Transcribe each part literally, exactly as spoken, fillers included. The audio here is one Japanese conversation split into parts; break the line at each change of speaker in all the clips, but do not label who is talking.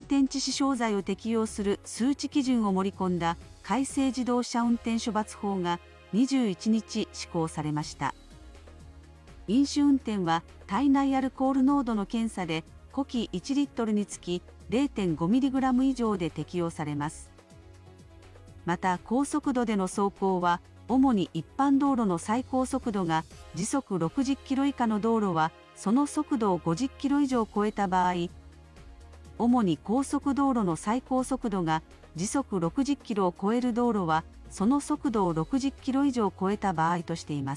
転致死傷罪を適用する数値基準を盛り込んだ改正自動車運転処罰法がにじゅういちにち施行されました。飲酒運転は体内アルコール濃度の検査で呼気いちリットルにつき れいてんごミリグラム 以上で適用されます。また高速度での走行は主に一般道路の最高速度が時速ろくじゅっキロ以下の道路はその速度をごじゅっキロ以上超えた場合、主に高速道路の最高速度が時速ろくじゅっキロを超える道路はその速度をろくじゅっキロ以上超えた場合としています。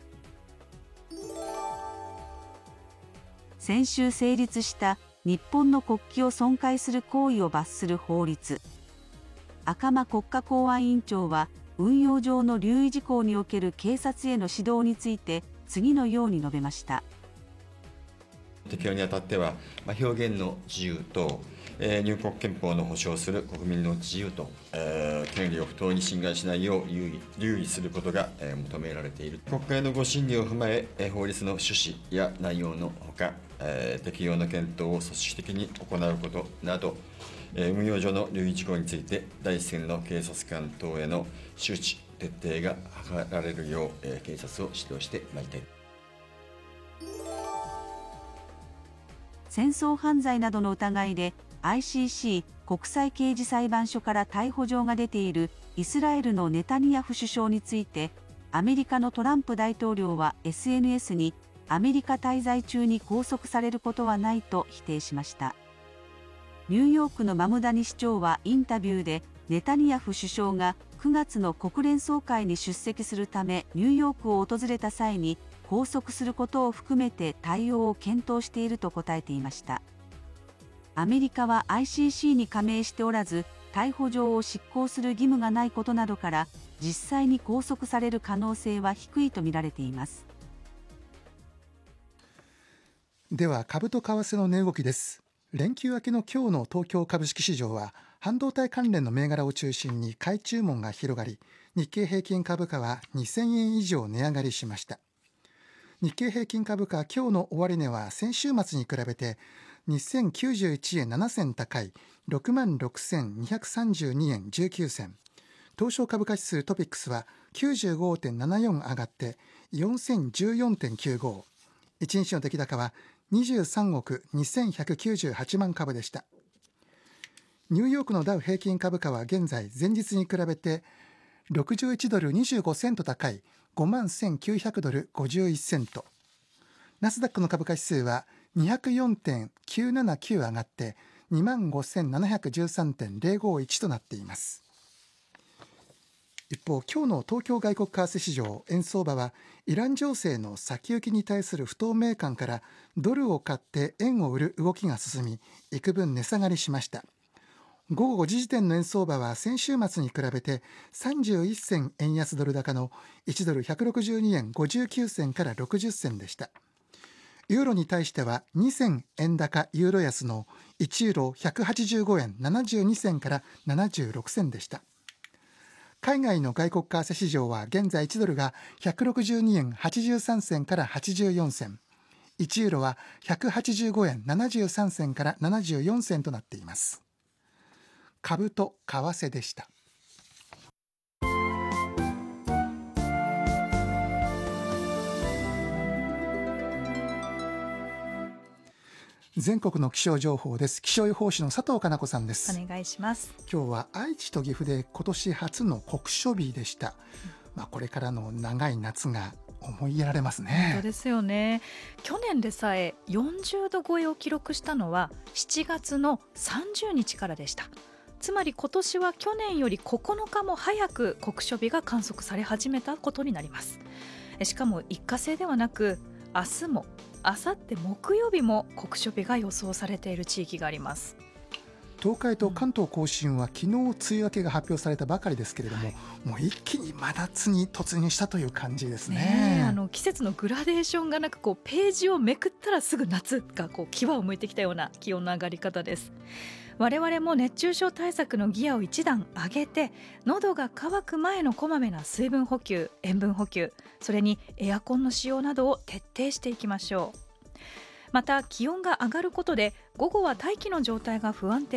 先週成立した日本の国旗を損壊する行為を罰する法律。赤間国家公安委員長は運用上の留意事項における警察への指導について次のように述べました。
適用にあたっては、まあ、表現の自由と、えー、入国憲法の保障する国民の自由と、えー、権利を不当に侵害しないよう留意、留意することが、えー、求められている。国会のご審議を踏まえ、えー、法律の趣旨や内容のほか、えー、適用の検討を組織的に行うことなど、えー、運用上の留意事項について第一線の警察官等への周知徹底が図られるよう、えー、警察を指導してまいりたい。
戦争犯罪などの疑いで アイシーシー 国際刑事裁判所から逮捕状が出ているイスラエルのネタニヤフ首相について、アメリカのトランプ大統領は エスエヌエス にアメリカ滞在中に拘束されることはないと否定しました。ニューヨークのマムダニ市長はインタビューで、ネタニヤフ首相がくがつの国連総会に出席するためニューヨークを訪れた際に拘束することを含めて対応を検討していると答えていました。アメリカは アイシーシー に加盟しておらず、逮捕状を執行する義務がないことなどから、実際に拘束される可能性は低いと見られています。
では株と為替の値動きです。連休明けの今日の東京株式市場は半導体関連の銘柄を中心に買い注文が広がり、日経平均株価はにせんえん以上値上がりしました。日経平均株価今日の終値は先週末に比べてにせんきゅうじゅういちえんななせん高い ろくまんろくせんにひゃくさんじゅうにえんじゅうきゅうせん、東証株価指数トピックスは きゅうじゅうごてんななよん 上がってよんせんじゅうよんてんきゅうご、いちにちの出来高はにじゅうさんおくにせんひゃくきゅうじゅうはちまん株でした。ニューヨークのダウ平均株価は現在前日に比べてろくじゅういちドルにじゅうごセント高い ごまんせんきゅうひゃくドルごじゅういちセント、ナスダックの株価指数は にひゃくよんてんきゅうななきゅう 上がって にまんごせんななひゃくじゅうさんてんぜろごいち となっています。一方、今日の東京外国為替市場、円相場はイラン情勢の先行きに対する不透明感からドルを買って円を売る動きが進み、幾分値下がりしました。午後ごじ時点の円相場は先週末に比べてさんじゅういっせん円安ドル高のいちドルひゃくろくじゅうにえんごじゅうきゅうせんからろくじゅっせんでした。ユーロに対してはに銭円高ユーロ安のいちユーロひゃくはちじゅうごえんななじゅうに銭からななじゅうろく銭でした。海外の外国為替市場は現在いちドルがひゃくろくじゅうにえんはちじゅうさん銭からはちじゅうよん銭、いちユーロはひゃくはちじゅうごえんななじゅうさん銭からななじゅうよん銭となっています。株と為替でした。全国の気象情報です。気象予報士の佐藤かな子さんです。
お願いします。
今日は愛知と岐阜で今年初の酷暑日でした、うんまあ、これからの長い夏が思いやられますね。
本当ですよね。去年でさえよんじゅうど超えを記録したのはしちがつのさんじゅうにちからでした。つまり今年は去年よりここのかも早く酷暑日が観測され始めたことになります。しかも一過性ではなく、明日も明後日木曜日も酷暑日が予想されている地域があります。
東海と関東甲信は昨日梅雨明けが発表されたばかりですけれども、はい、もう一気に真夏に突入したという感じですね。
ねあの季節のグラデーションがなくこうページをめくったらすぐ夏がこう際を向いてきたような気温の上がり方です。我々も熱中症対策のギアを一段上げて、喉が渇く前のこまめな水分補給、塩分補給、それにエアコンの使用などを徹底していきましょう。また気温が上がることで午後は大気の状態が不安定